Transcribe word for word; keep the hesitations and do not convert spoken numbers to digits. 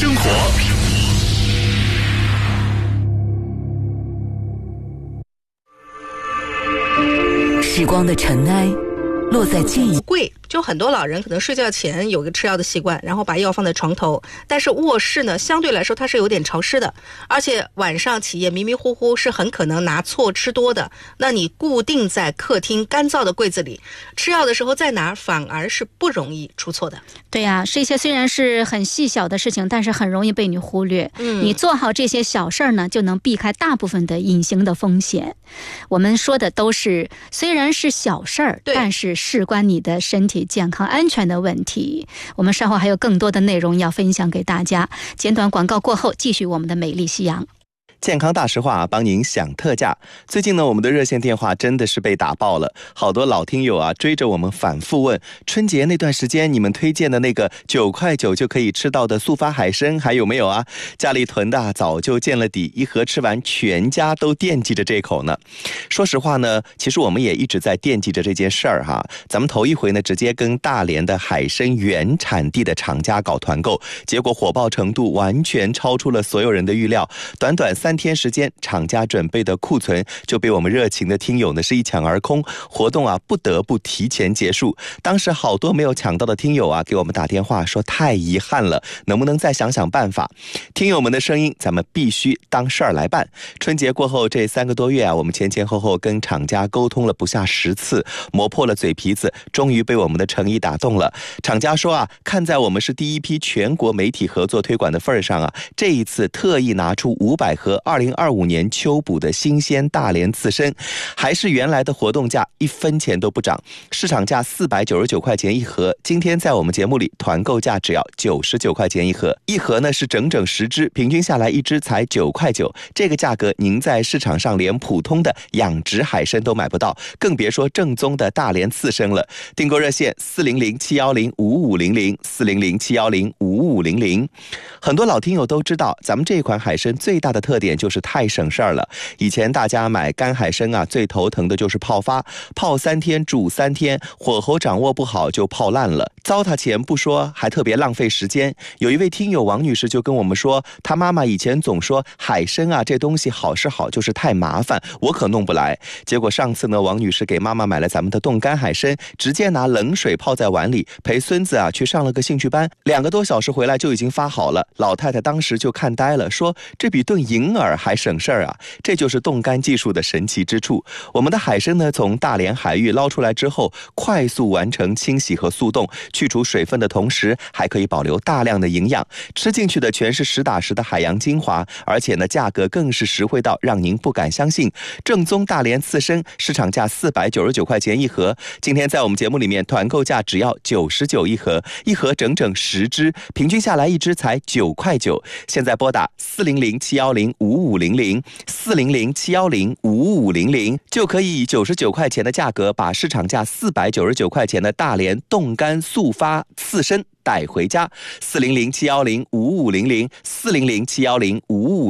生活。 时光的尘埃落在记忆。 贵，就很多老人可能睡觉前有个吃药的习惯，然后把药放在床头，但是卧室呢相对来说它是有点潮湿的，而且晚上起夜迷迷糊糊是很可能拿错吃多的。那你固定在客厅干燥的柜子里，吃药的时候在哪儿反而是不容易出错的。 对呀、啊，这些虽然是很细小的事情，但是很容易被你忽略。嗯，你做好这些小事儿呢，就能避开大部分的隐形的风险。我们说的都是虽然是小事儿，但是事关你的身体健康安全的问题。我们稍后还有更多的内容要分享给大家。简短广告过后，继续我们的美丽夕阳。 健康大实话帮您享特价。最近呢，我们的热线电话真的是被打爆了，好多老听友啊追着我们反复问，春节那段时间你们推荐的那个九块九就可以吃到的速发海参还有没有啊？家里囤的、啊、早就见了底，一盒吃完全家都惦记着这口呢。说实话呢，其实我们也一直在惦记着这件事儿哈。咱们头一回呢直接跟大连的海参原产地的厂家搞团购，结果火爆程度完全超出了所有人的预料，短短三天时间，厂家准备的库存就被我们热情的听友呢是一抢而空，活动啊不得不提前结束。当时好多没有抢到的听友啊给我们打电话说太遗憾了，能不能再想想办法？听友们的声音咱们必须当事儿来办。春节过后这三个多月啊，我们前前后后跟厂家沟通了不下十次，磨破了嘴皮子，终于被我们的诚意打动了。厂家说啊，看在我们是第一批全国媒体合作推广的份上啊，这一次特意拿出五百盒二零二五年秋捕的新鲜大连刺参，还是原来的活动价，一分钱都不涨，市场价四百九十九块钱一盒，今天在我们节目里团购价只要九十九块钱一盒，一盒呢是整整十只，平均下来一只才九块九，这个价格您在市场上连普通的养殖海参都买不到，更别说正宗的大连刺参了。订购热线四零零七幺零五五零零四零零七幺零五五零零。很多老听友都知道，咱们这款海参最大的特点就是太省事儿了。以前大家买干海参啊，最头疼的就是泡发，泡三天煮三天，火候掌握不好就泡烂了，糟蹋钱不说，还特别浪费时间。有一位听友王女士就跟我们说，她妈妈以前总说海参啊这东西好是好，就是太麻烦，我可弄不来。结果上次呢，王女士给妈妈买了咱们的冻干海参，直接拿冷水泡在碗里，陪孙子啊去上了个兴趣班，两个多小时回来就已经发好了。老太太当时就看呆了，说这比炖银耳还省事儿啊！这就是冻干技术的神奇之处。我们的海参呢，从大连海域捞出来之后，快速完成清洗和速冻，去除水分的同时，还可以保留大量的营养，吃进去的全是实打实的海洋精华，而且呢，价格更是实惠到让您不敢相信。正宗大连刺参，市场价四百九十九块钱一盒，今天在我们节目里面团购价只要九十九一盒，一盒整整十只，平均下来一只才九块九。现在拨打四零零七幺零五五零零四零零七幺零五五零零，就可以以九十九块钱的价格把市场价四百九十九块钱的大连冻干速发刺参带回家。四零零七幺零五五零零四零零七幺零五五